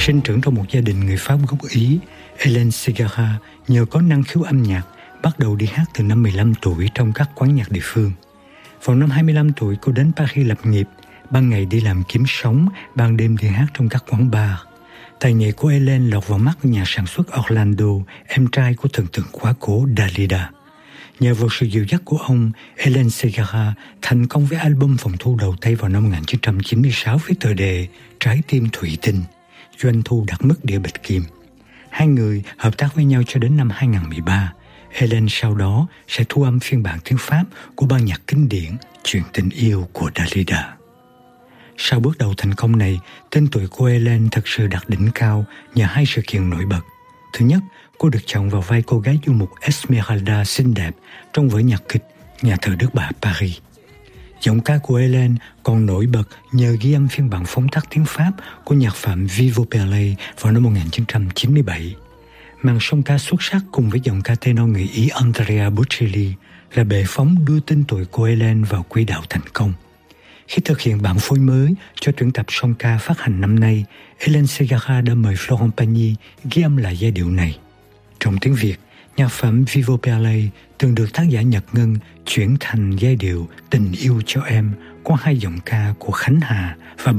Sinh trưởng trong một gia đình người Pháp gốc Ý, Hélène Ségara nhờ có năng khiếu âm nhạc bắt đầu đi hát từ năm 15 tuổi trong các quán nhạc địa phương. Vào năm 25 tuổi, cô đến Paris lập nghiệp, ban ngày đi làm kiếm sống, ban đêm đi hát trong các quán bar. Tài nghệ của Hélène lọt vào mắt nhà sản xuất Orlando, em trai của thần tượng quá cố Dalida. Nhờ vào sự dìu dắt của ông, Hélène Ségara thành công với album phòng thu đầu tay vào năm 1996 với tựa đề Trái tim thủy tinh, doanh thu đạt mức đĩa bạch kim. Hai người hợp tác với nhau cho đến năm 2013. Hélène sau đó sẽ thu âm phiên bản tiếng Pháp của ban nhạc kinh điển Chuyện tình yêu của Dalida. Sau bước đầu thành công này, tên tuổi của Hélène thật sự đạt đỉnh cao nhờ hai sự kiện nổi bật. Thứ nhất, cô được chọn vào vai cô gái du mục Esmeralda xinh đẹp trong vở nhạc kịch Nhà thờ Đức Bà Paris. Giọng ca của Hélène còn nổi bật nhờ ghi âm phiên bản phóng tác tiếng Pháp của nhạc phẩm Vivo Perley vào năm 1997. Màn song ca xuất sắc cùng với giọng ca tenor người Ý Andrea Bocelli là bệ phóng đưa tên tuổi của Hélène vào quỹ đạo thành công. Khi thực hiện bản phối mới cho tuyển tập song ca phát hành năm nay, Hélène Ségara đã mời Florent Pagny ghi âm lại giai điệu này. Trong tiếng Việt, nhạc phẩm Vivo Perley từng được tác giả Nhật Ngân chuyển thành giai điệu Tình yêu cho em qua hai giọng ca của Khánh Hà và